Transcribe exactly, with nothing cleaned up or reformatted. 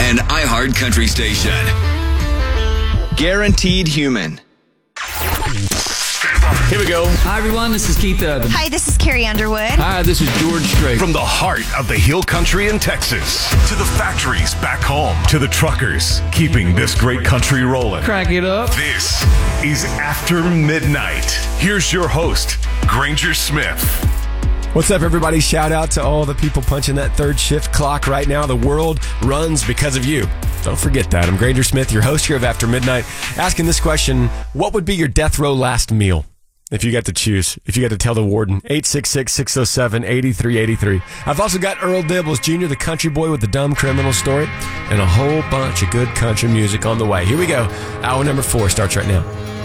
An iHeart Country station. Guaranteed Human. Here we go. Hi, everyone. This is Keith Urban. Hi, this is Carrie Underwood. Hi, this is George Strait. From the heart of the Hill Country in Texas to the factories back home to the truckers keeping this great country rolling. Crank it up. This is After Midnight. Here's your host, Granger Smith. What's up, everybody? Shout out to all the people punching that third shift clock right now. The world runs because of you. Don't forget that. I'm Granger Smith, your host here of After Midnight, asking this question: what would be your death row last meal? If you got to choose, if you got to tell the warden, eight six six, six oh seven, eight three eight three. I've also got Earl Dibbles Junior, the country boy with the dumb criminal story, and a whole bunch of good country music on the way. Here we go. Hour number four starts right now.